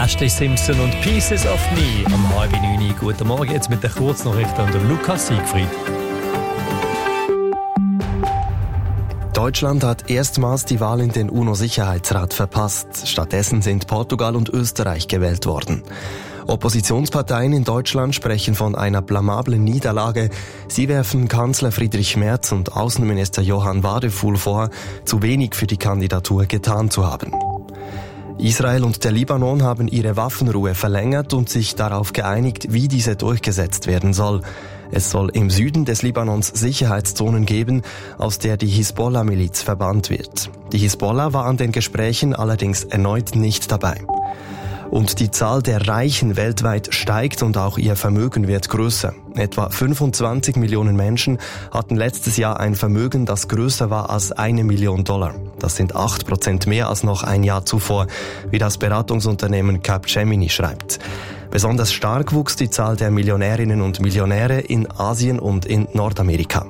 Ashley Simpson und Pieces of Me am 8:30. Guten Morgen, jetzt mit den Kurznachrichten und dem Lukas Siegfried. Deutschland hat erstmals die Wahl in den UNO-Sicherheitsrat verpasst. Stattdessen sind Portugal und Österreich gewählt worden. Oppositionsparteien in Deutschland sprechen von einer blamablen Niederlage. Sie werfen Kanzler Friedrich Merz und Außenminister Johann Wadephul vor, zu wenig für die Kandidatur getan zu haben. Israel und der Libanon haben ihre Waffenruhe verlängert und sich darauf geeinigt, wie diese durchgesetzt werden soll. Es soll im Süden des Libanons Sicherheitszonen geben, aus der die Hisbollah-Miliz verbannt wird. Die Hisbollah war an den Gesprächen allerdings erneut nicht dabei. Und die Zahl der Reichen weltweit steigt und auch ihr Vermögen wird größer. Etwa 25 Millionen Menschen hatten letztes Jahr ein Vermögen, das größer war als $1 Million. Das sind 8% mehr als noch ein Jahr zuvor, wie das Beratungsunternehmen Capgemini schreibt. Besonders stark wuchs die Zahl der Millionärinnen und Millionäre in Asien und in Nordamerika.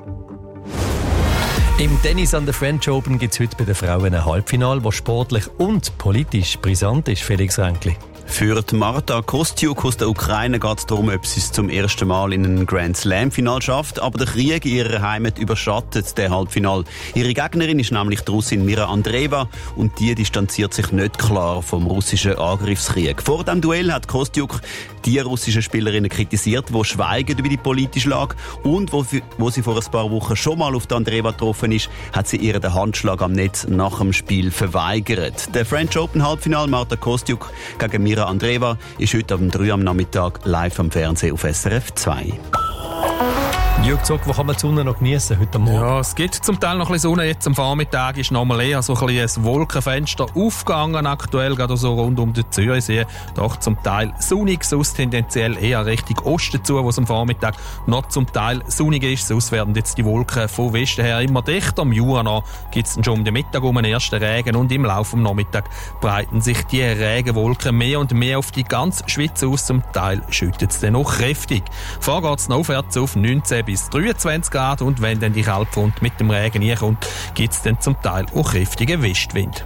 Im Tennis an der French Open gibt es heute bei den Frauen ein Halbfinale, das sportlich und politisch brisant ist, Felix Ränkli. Für die Marta Kostyuk aus der Ukraine geht es darum, ob sie es zum ersten Mal in ein Grand Slam-Final schafft. Aber der Krieg in ihrer Heimat überschattet den Halbfinal. Ihre Gegnerin ist nämlich die Russin Mira Andreeva und die distanziert sich nicht klar vom russischen Angriffskrieg. Vor dem Duell hat Kostyuk die russischen Spielerinnen kritisiert, die schweigen über die politische Lage, und wo sie vor ein paar Wochen schon mal auf die Andreeva getroffen ist, hat sie ihr den Handschlag am Netz nach dem Spiel verweigert. Der French Open Halbfinal Marta Kostyuk gegen Mira Andreeva ist heute um 3 am Nachmittag live am Fernsehen auf SRF 2. Jürg Zock, wo kann man die Sonne noch geniessen heute Morgen? Ja, es gibt zum Teil noch ein bisschen Sonne. Jetzt am Vormittag ist nochmal eher so ein bisschen ein Wolkenfenster aufgegangen, aktuell gerade so rund um den Zürichsee. Doch zum Teil sonnig, sonst tendenziell eher Richtung Osten zu, wo es am Vormittag noch zum Teil sonnig ist. Sonst werden jetzt die Wolken von Westen her immer dichter. Am Jura gibt es schon um den Mittag einen ersten Regen und im Laufe des Nachmittags breiten sich die Regenwolken mehr und mehr auf die ganze Schweiz aus. Zum Teil schüttet es dann noch kräftig. Vor geht es noch aufwärts auf 19 bis 23 Grad und wenn dann die Kaltfront mit dem Regen reinkommt, gibt es dann zum Teil auch kräftigen Westwind.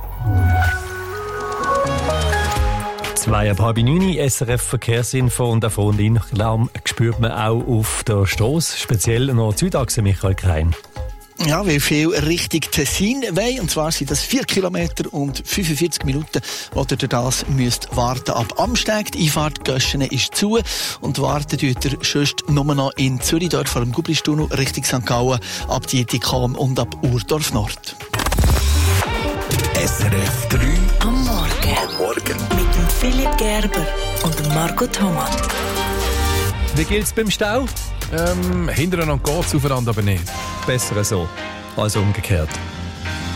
8:30 SRF Verkehrsinfo und auf Lärm spürt man auch auf der Strasse, speziell noch Südachse, Michael Krein. Ja, wie viel Richtung Tessin wollen. Und zwar sind das 4 Kilometer und 45 Minuten, wo ihr das müsst warten. Ab Amsteg, die Einfahrt Göschene ist zu. Und warten tut ihr sonst nur noch in Zürich, dort vor dem Gubristunnel, Richtung St. Gallen, ab Dietikon und ab Urdorf Nord. SRF 3 am Morgen. Mit dem Philipp Gerber und dem Marco Thomas. Wie gilt es beim Stau? Hintereinander geht es, aufeinander aber nicht. Besser so als umgekehrt.